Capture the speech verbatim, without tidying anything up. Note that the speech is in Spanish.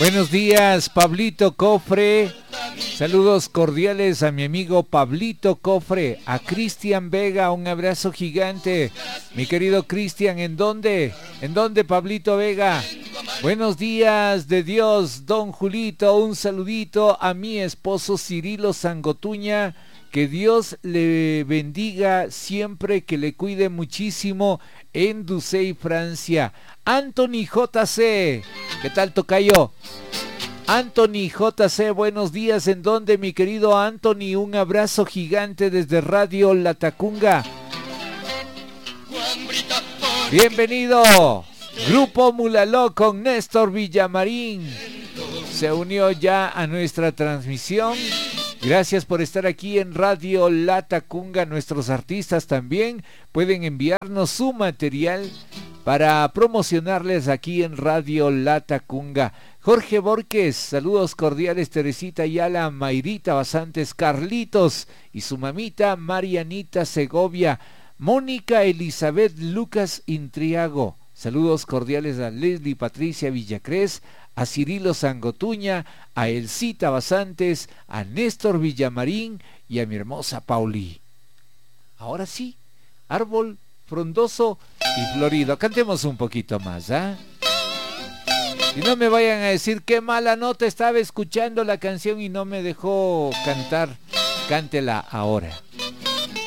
Buenos días, Pablito Cofre. Saludos cordiales a mi amigo Pablito Cofre, a Cristian Vega, un abrazo gigante. Mi querido Cristian, ¿en dónde? ¿En dónde, Pablito Vega? Buenos días de Dios, don Julito, un saludito a mi esposo Cirilo Sangotuña. Que Dios le bendiga siempre, que le cuide muchísimo en Ducey, Francia. Anthony J C, ¿qué tal, tocayo? Anthony J C, buenos días. ¿En dónde, mi querido Anthony? Un abrazo gigante desde Radio La Tacunga. Bienvenido. Grupo Mulaló con Néstor Villamarín se unió ya a nuestra transmisión. Gracias por estar aquí en Radio La Tacunga. Nuestros artistas también pueden enviarnos su material para promocionarles aquí en Radio La Tacunga. Jorge Borges, saludos cordiales. Teresita Ayala, Mayrita Basantes, Carlitos y su mamita Marianita Segovia, Mónica Elizabeth Lucas Intriago. Saludos cordiales a Leslie Patricia Villacrés, a Cirilo Sangotuña, a Elcita Basantes, a Néstor Villamarín y a mi hermosa Pauli. Ahora sí, árbol frondoso y florido. Cantemos un poquito más, ¿ah? ¿eh? Y no me vayan a decir qué mala nota, estaba escuchando la canción y no me dejó cantar. Cántela ahora.